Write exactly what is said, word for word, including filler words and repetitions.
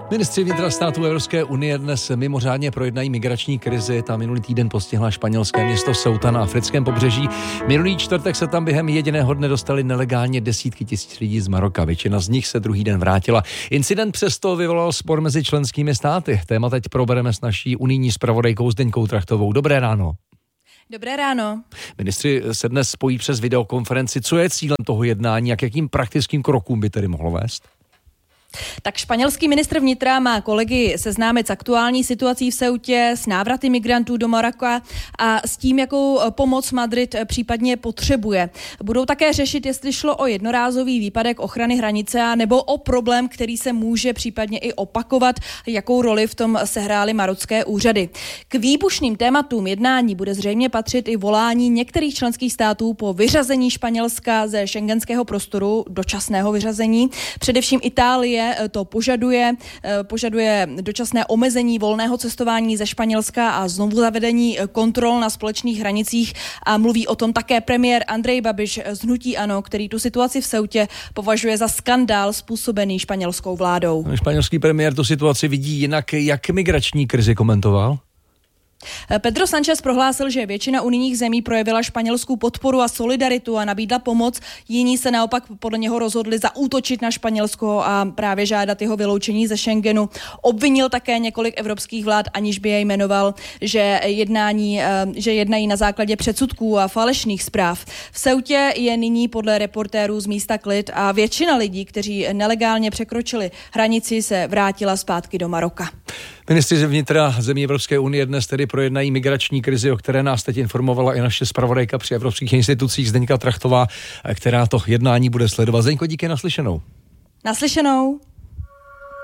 Ministři vnitra států Evropské unie dnes mimořádně projednají migrační krizi. Ta minulý týden postihla španělské město Ceuta na africkém pobřeží. Minulý čtvrtek se tam během jediného dne dostali nelegálně desítky tisíc lidí z Maroka. Většina z nich se druhý den vrátila. Incident přesto vyvolal spor mezi členskými státy. Téma teď probereme s naší unijní zpravodajkou Zdeňkou Trachtovou. Dobré ráno. Dobré ráno. Ministři se dnes spojí přes videokonferenci. Co je cílem toho jednání a k jakým praktickým krokům by tedy mohlo vést? Tak španělský ministr vnitra má kolegy seznámit s aktuální situací v Ceutě, s návraty migrantů do Maroka a s tím, jakou pomoc Madrid případně potřebuje. Budou také řešit, jestli šlo o jednorázový výpadek ochrany hranice a nebo o problém, který se může případně i opakovat, jakou roli v tom sehrály marocké úřady. K výbušným tématům jednání bude zřejmě patřit i volání některých členských států po vyřazení Španělska ze schengenského prostoru, dočasného vyřazení. Především Itálie to požaduje, požaduje dočasné omezení volného cestování ze Španělska a znovu zavedení kontrol na společných hranicích a mluví o tom také premiér Andrej Babiš z hnutí ANO, který tu situaci v Ceutě považuje za skandál způsobený španělskou vládou. Španělský premiér tu situaci vidí jinak. Jak migrační krizi komentoval? Pedro Sánchez prohlásil, že většina unijních zemí projevila Španělsku podporu a solidaritu a nabídla pomoc. Jiní se naopak podle něho rozhodli zaútočit na Španělsko a právě žádat jeho vyloučení ze Schengenu. Obvinil také několik evropských vlád, aniž by je jmenoval, že, jednání, že jednají na základě předsudků a falešných zpráv. V Ceutě je nyní podle reportérů z místa klid a většina lidí, kteří nelegálně překročili hranici, se vrátila zpátky do Maroka. Ministři vnitra zemí Evropské unie dnes tedy projednají migrační krizi, o které nás teď informovala i naše zpravodajka při evropských institucích Zdeňka Trachtová, která to jednání bude sledovat. Zdeňko, díky, naslyšenou. Naslyšenou.